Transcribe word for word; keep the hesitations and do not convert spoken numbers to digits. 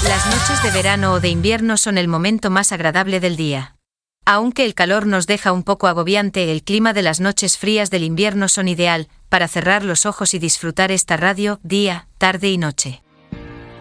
Las noches de verano o de invierno son el momento más agradable del día. Aunque el calor nos deja un poco agobiante, el clima de las noches frías del invierno son ideal para cerrar los ojos y disfrutar esta radio día, tarde y noche.